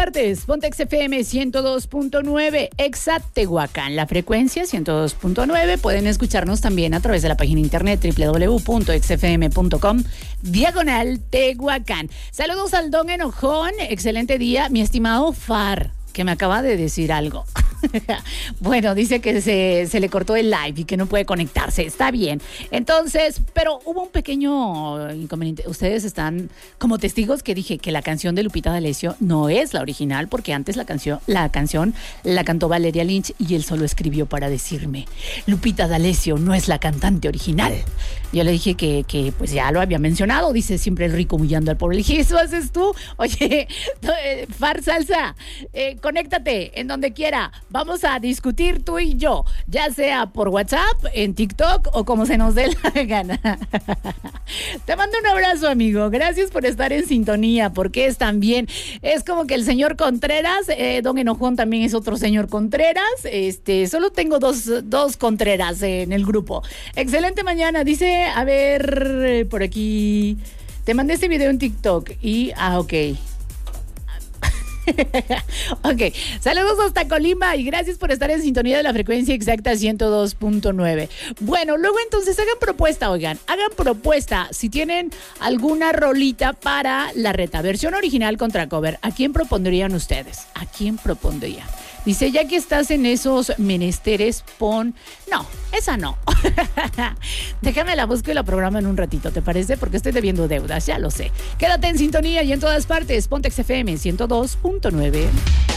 partes. Pontex FM 102.9, Exa Tehuacán. La frecuencia 102.9. Pueden escucharnos también a través de la página internet www.xfm.com/Tehuacán. Saludos al Don Enojón. Excelente día, mi estimado Far, que me acaba de decir algo. Bueno, dice que se le cortó el live y que no puede conectarse. Está bien. Entonces, pero hubo un pequeño inconveniente. Ustedes están como testigos que dije que la canción de Lupita D'Alessio no es la original, porque antes la canción la cantó Valeria Lynch y él solo escribió para decirme: Lupita D'Alessio no es la cantante original. Yo le dije que pues ya lo había mencionado. Dice siempre el rico humillando al pobre. Le dije, ¿eso haces tú? Oye, Far Salsa, conéctate en donde quiera. Vamos a discutir tú y yo, ya sea por WhatsApp, en TikTok o como se nos dé la gana. Te mando un abrazo, amigo. Gracias por estar en sintonía, porque es también, es como que el señor Contreras, Don Enojón también es otro señor Contreras. Solo tengo dos Contreras en el grupo. Excelente mañana. Dice, a ver, por aquí, te mandé este video en TikTok y, ok. Ok, saludos hasta Colima y gracias por estar en sintonía de la frecuencia exacta 102.9. Bueno, luego entonces hagan propuesta, si tienen alguna rolita para la reta, versión original contra cover. ¿A quién propondrían ustedes? ¿A quién propondrían? Dice, ya que estás en esos menesteres, pon... No, esa no. Déjame la busco y la programa en un ratito, ¿te parece? Porque estoy debiendo deudas, ya lo sé. Quédate en sintonía y en todas partes. Pontex FM 102.9.